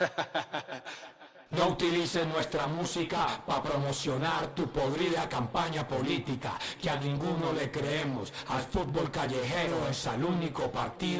No utilices nuestra música para promocionar tu podrida campaña política, que a ninguno le creemos. Al fútbol callejero es el único partido